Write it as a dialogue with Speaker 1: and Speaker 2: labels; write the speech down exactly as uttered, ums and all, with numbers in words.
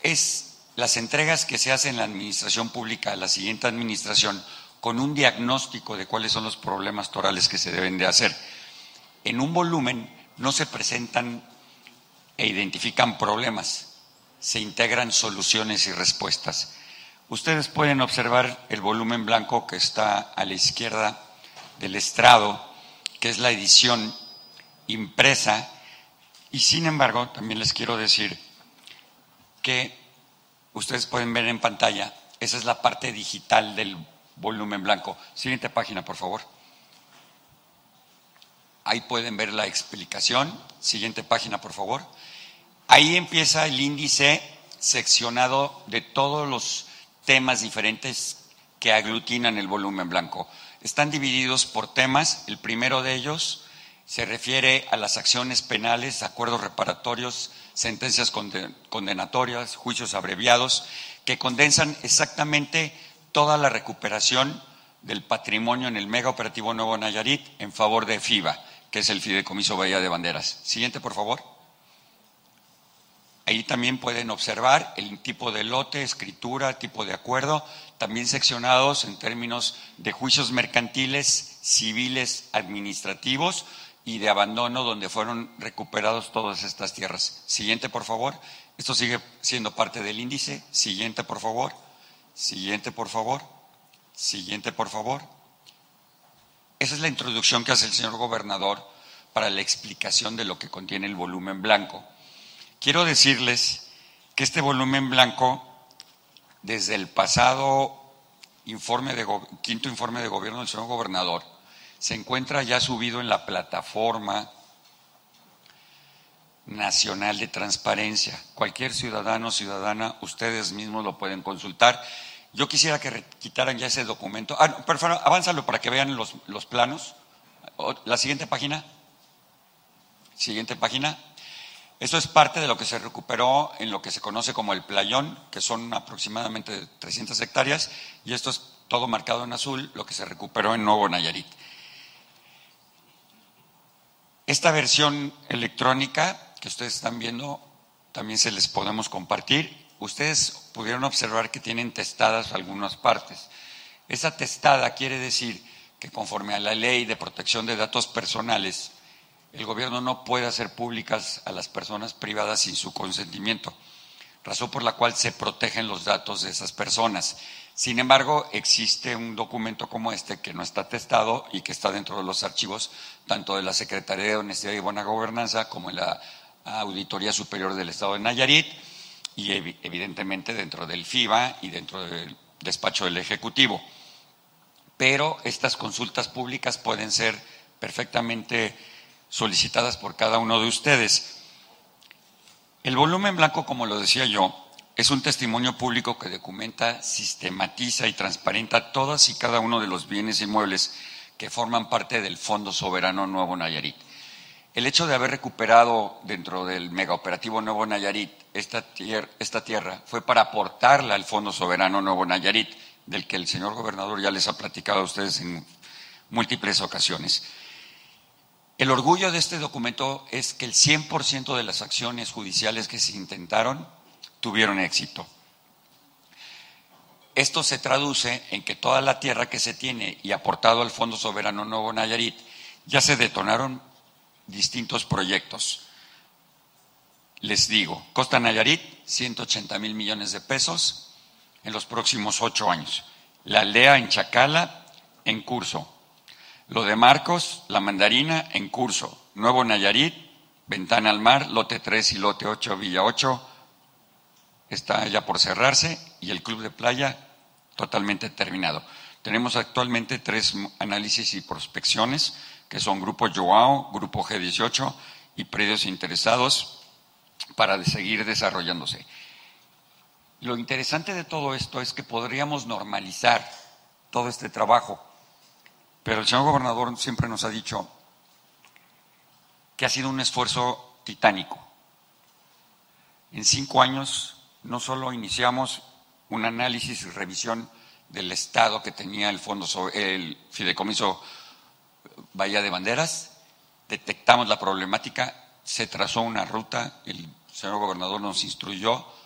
Speaker 1: es las entregas que se hacen en la administración pública a la siguiente administración con un diagnóstico de cuáles son los problemas torales que se deben de hacer. En un volumen no se presentan e identifican problemas, se integran soluciones y respuestas. Ustedes pueden observar el volumen blanco que está a la izquierda del estrado, que es la edición impresa, y sin embargo también les quiero decir que ustedes pueden ver en pantalla, esa es la parte digital del volumen blanco. Siguiente página, por favor. Ahí pueden ver la explicación. Siguiente página, por favor. Ahí empieza el índice seccionado de todos los temas diferentes que aglutinan el volumen blanco. Están divididos por temas. El primero de ellos se refiere a las acciones penales, acuerdos reparatorios, sentencias condenatorias, juicios abreviados, que condensan exactamente toda la recuperación del patrimonio en el mega operativo Nuevo Nayarit en favor de FIBA, que es el Fideicomiso Bahía de Banderas. Siguiente, por favor. Ahí también pueden observar el tipo de lote, escritura, tipo de acuerdo, también seccionados en términos de juicios mercantiles, civiles, administrativos y de abandono, donde fueron recuperados todas estas tierras. Siguiente, por favor. Esto sigue siendo parte del índice. Siguiente, por favor. Siguiente, por favor. Siguiente, por favor. Esa es la introducción que hace el señor gobernador para la explicación de lo que contiene el volumen blanco. Quiero decirles que este volumen blanco, desde el pasado informe de, quinto informe de gobierno del señor gobernador, se encuentra ya subido en la plataforma nacional de transparencia. Cualquier ciudadano o ciudadana, ustedes mismos lo pueden consultar. Yo quisiera que quitaran ya ese documento. Ah, no, por favor, avánzalo para que vean los, los planos. La siguiente página. Siguiente página. Esto es parte de lo que se recuperó en lo que se conoce como el playón, que son aproximadamente trescientas hectáreas, y esto es todo marcado en azul, lo que se recuperó en Nuevo Nayarit. Esta versión electrónica que ustedes están viendo, también se les podemos compartir. Ustedes pudieron observar que tienen testadas algunas partes. Esa testada quiere decir que conforme a la ley de protección de datos personales, el gobierno no puede hacer públicas a las personas privadas sin su consentimiento, razón por la cual se protegen los datos de esas personas. Sin embargo, existe un documento como este que no está testado y que está dentro de los archivos tanto de la Secretaría de Honestidad y Buena Gobernanza como en la Auditoría Superior del Estado de Nayarit y evidentemente dentro del FIBA y dentro del despacho del Ejecutivo. Pero estas consultas públicas pueden ser perfectamente solicitadas por cada uno de ustedes. El volumen blanco, como lo decía yo, es un testimonio público que documenta, sistematiza y transparenta todas y cada uno de los bienes inmuebles que forman parte del Fondo Soberano Nuevo Nayarit. El hecho de haber recuperado dentro del megaoperativo Nuevo Nayarit esta tierra, esta tierra fue para aportarla al Fondo Soberano Nuevo Nayarit, del que el señor gobernador ya les ha platicado a ustedes en múltiples ocasiones. El orgullo de este documento es que el cien por ciento de las acciones judiciales que se intentaron tuvieron éxito. Esto se traduce en que toda la tierra que se tiene y aportado al Fondo Soberano Nuevo Nayarit, ya se detonaron distintos proyectos. Les digo, Costa Nayarit, ciento ochenta mil millones de pesos en los próximos ocho años. La aldea en Chacala, en curso. Lo de Marcos, La Mandarina, en curso. Nuevo Nayarit, Ventana al Mar, lote tres y lote ocho, Villa ocho, está ya por cerrarse, y el Club de Playa totalmente terminado. Tenemos actualmente tres análisis y prospecciones, que son Grupo Joao, Grupo G dieciocho y predios interesados para seguir desarrollándose. Lo interesante de todo esto es que podríamos normalizar todo este trabajo, pero el señor gobernador siempre nos ha dicho que ha sido un esfuerzo titánico. En cinco años no solo iniciamos un análisis y revisión del estado que tenía el fondo, el Fideicomiso Bahía de Banderas, detectamos la problemática, se trazó una ruta, el señor gobernador nos instruyó